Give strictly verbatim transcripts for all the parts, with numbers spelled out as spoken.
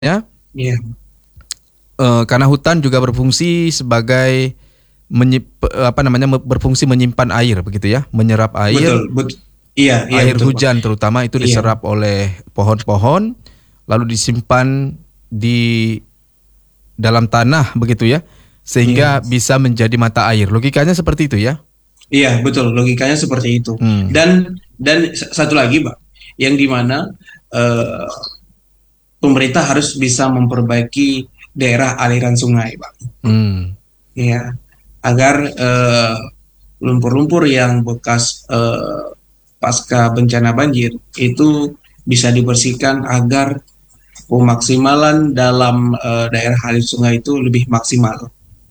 ya. Iya. Uh, karena hutan juga berfungsi sebagai menyip, apa namanya berfungsi menyimpan air begitu ya, menyerap air. Betul, betul. Iya, iya, air betul, hujan Pak. terutama itu Iya. diserap oleh pohon-pohon lalu disimpan di dalam tanah begitu ya, sehingga Iya. bisa menjadi mata air. Logikanya seperti itu ya. Iya, betul. Logikanya seperti itu. Hmm. Dan dan s- satu lagi, Pak, yang dimana eh, pemerintah harus bisa memperbaiki daerah aliran sungai, Pak. Hmm. Iya, agar eh, lumpur-lumpur yang bekas eh, pasca bencana banjir itu bisa dibersihkan agar pemaksimalan dalam eh, daerah aliran sungai itu lebih maksimal.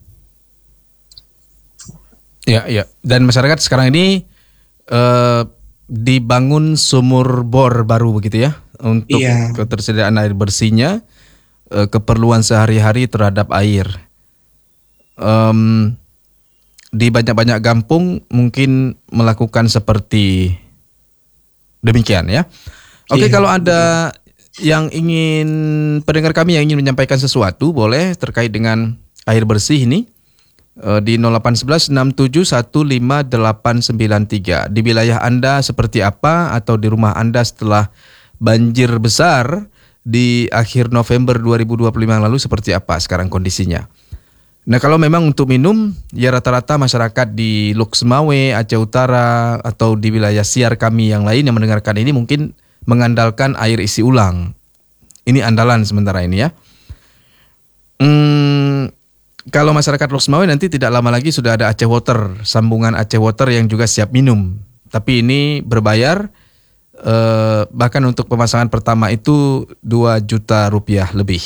Ya, ya. Dan masyarakat sekarang ini eh, dibangun sumur bor baru begitu ya, untuk Iya, ketersediaan air bersihnya, eh, keperluan sehari-hari terhadap air. Em, di banyak-banyak kampung mungkin melakukan seperti demikian ya. Oke, iya, kalau ada yang ingin, pendengar kami yang ingin menyampaikan sesuatu, boleh terkait dengan air bersih ini eh, di nol delapan satu satu enam tujuh satu lima delapan sembilan tiga. Di wilayah Anda seperti apa, atau di rumah Anda setelah banjir besar di akhir November dua ribu dua puluh lima lalu seperti apa sekarang kondisinya. Nah, kalau memang untuk minum, ya rata-rata masyarakat di Loksmawe, Aceh Utara, atau di wilayah siar kami yang lain yang mendengarkan ini mungkin mengandalkan air isi ulang. Ini andalan sementara ini ya. Hmm, kalau masyarakat Loksmawe nanti tidak lama lagi sudah ada Aceh Water, sambungan Aceh Water yang juga siap minum. Tapi ini berbayar, eh, bahkan untuk pemasangan pertama itu dua juta rupiah lebih.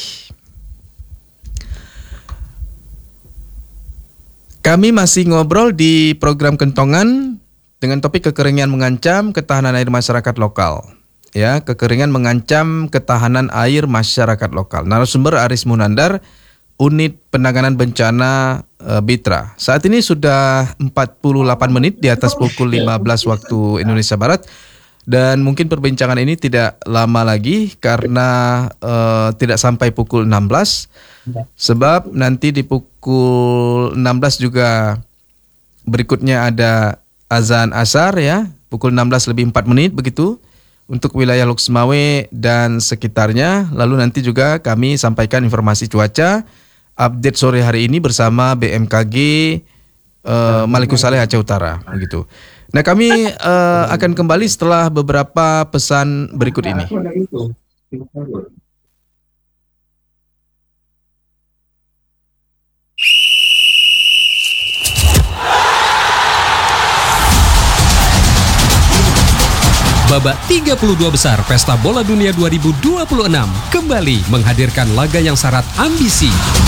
Kami masih ngobrol di program Kentongan dengan topik kekeringan mengancam ketahanan air masyarakat lokal. Ya, kekeringan mengancam ketahanan air masyarakat lokal. Narasumber Aris Munandar, Unit Penanganan Bencana e, Bitra. Saat ini sudah empat puluh delapan menit di atas pukul lima belas waktu Indonesia Barat. Dan mungkin perbincangan ini tidak lama lagi karena e, tidak sampai pukul enam belas. Sebab nanti di pukul enam belas juga berikutnya ada azan asar ya, pukul enam belas lebih empat menit begitu untuk wilayah Loksmawe dan sekitarnya. Lalu nanti juga kami sampaikan informasi cuaca update sore hari ini bersama B M K G uh, Maluku Saleh Aceh Utara begitu. Nah, kami uh, akan kembali setelah beberapa pesan berikut ini. Babak tiga puluh dua besar Pesta Bola Dunia dua ribu dua puluh enam kembali menghadirkan laga yang syarat ambisi.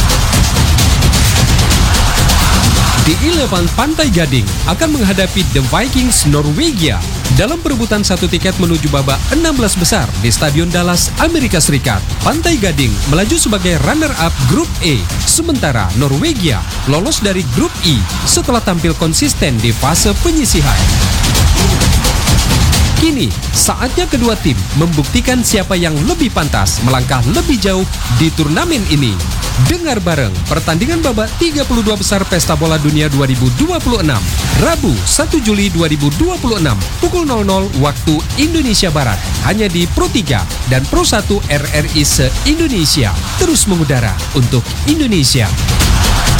The Eleven Pantai Gading akan menghadapi The Vikings Norwegia dalam perebutan satu tiket menuju babak enam belas besar di Stadion Dallas, Amerika Serikat. Pantai Gading melaju sebagai runner-up Grup E, sementara Norwegia lolos dari Grup E setelah tampil konsisten di fase penyisihan. Kini, saatnya kedua tim membuktikan siapa yang lebih pantas melangkah lebih jauh di turnamen ini. Dengar bareng pertandingan babak tiga puluh dua besar Pesta Bola Dunia dua ribu dua puluh enam, Rabu satu Juli dua ribu dua puluh enam, pukul nol nol waktu Indonesia Barat, hanya di Pro tiga dan Pro satu R R I se-Indonesia. Terus mengudara untuk Indonesia.